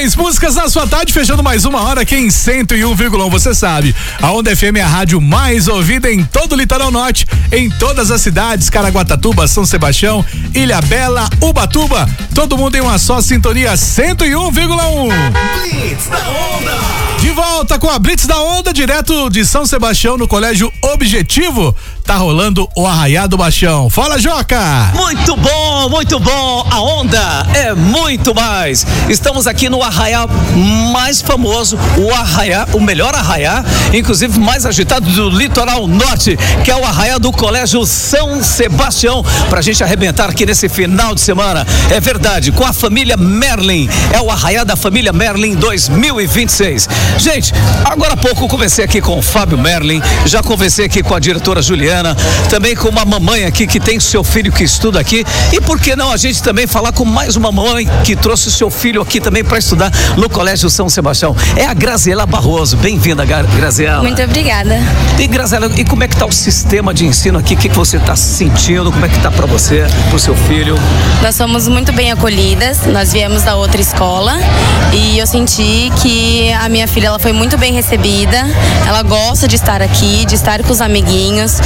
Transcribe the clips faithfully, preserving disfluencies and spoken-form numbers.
mais músicas na sua tarde, fechando mais uma hora aqui em cento e um vírgula um. Você sabe, a Onda F M é a rádio mais ouvida em todo o litoral norte, em todas as cidades: Caraguatatuba, São Sebastião, Ilhabela, Ubatuba. Todo mundo em uma só sintonia, cento e um vírgula um. Blitz da Onda. De volta com a Blitz da Onda, direto de São Sebastião, no Colégio Objetivo. Tá rolando o Arraiá do Baixão. Fala, Joca! Muito bom, muito bom. A onda é muito mais. Estamos aqui no arraiá mais famoso, o arraiá, o melhor arraiá, inclusive mais agitado do litoral norte, que é o arraiá do Colégio São Sebastião, pra gente arrebentar aqui nesse final de semana. É verdade, com a família Merlin. É o arraiá da família Merlin dois mil e vinte e seis. Gente, agora há pouco eu conversei aqui com o Fábio Merlin, já conversei aqui com a diretora Juliana, também com uma mamãe aqui que tem seu filho que estuda aqui, e por que não a gente também falar com mais uma mãe que trouxe o seu filho aqui também para estudar no Colégio São Sebastião. É a Graziela Barroso. Bem-vinda, Graziela. Muito obrigada. E Graziela, e como é que tá o sistema de ensino aqui? O que, que você está sentindo? Como é que tá para você, pro seu filho? Nós somos muito bem acolhidas, nós viemos da outra escola e eu senti que a minha filha ela foi muito bem recebida, ela gosta de estar aqui, de estar com os amiguinhos,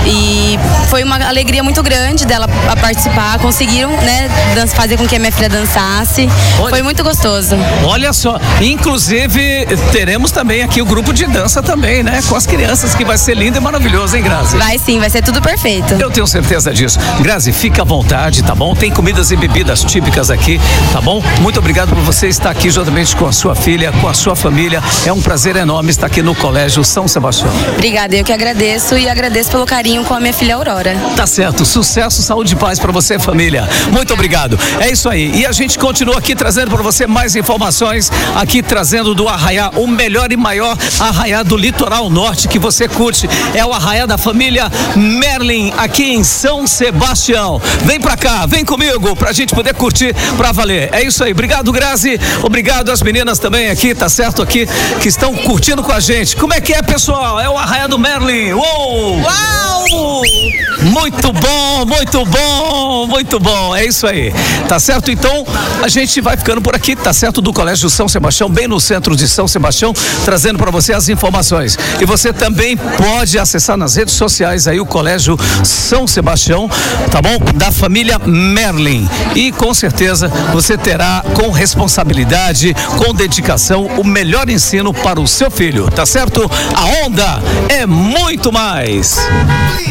e foi uma alegria muito grande dela a participar. Conseguiram, né, fazer com que a minha filha dançasse. Olha, foi muito gostoso. Olha só, inclusive teremos também aqui o grupo de dança também, né, com as crianças, que vai ser lindo e maravilhoso, hein, Grazi? Vai sim, vai ser tudo perfeito. Eu tenho certeza disso. Grazi, fica à vontade, tá bom? Tem comidas e bebidas típicas aqui, tá bom? Muito obrigado por você estar aqui juntamente com a sua filha, com a sua família. É um prazer enorme estar aqui no Colégio São Sebastião. Obrigada, eu que agradeço e agradeço pelo carinho com a minha filha Aurora. Tá certo, sucesso, saúde e paz pra você, família. Muito obrigado. É isso aí. E a gente continua aqui trazendo pra você mais informações, aqui trazendo do arraiá, o melhor e maior arraiá do litoral norte que você curte. É o arraiá da família Merlin, aqui em São Sebastião. Vem pra cá, vem comigo pra gente poder curtir pra valer. É isso aí. Obrigado, Grazi. Obrigado às meninas também aqui, tá certo, aqui, que estão curtindo com a gente. Como é que é, pessoal? É o arraiá do Merlin. Uou! Uau! Muito bom, muito bom, muito bom. É isso aí. Tá certo? Então, a gente vai ficando por aqui, tá certo? Do Colégio São Sebastião, bem no centro de São Sebastião, trazendo para você as informações. E você também pode acessar nas redes sociais aí o Colégio São Sebastião, tá bom? Da família Merlin. E com certeza você terá com responsabilidade, com dedicação, o melhor ensino para o seu filho, tá certo? A onda é muito mais.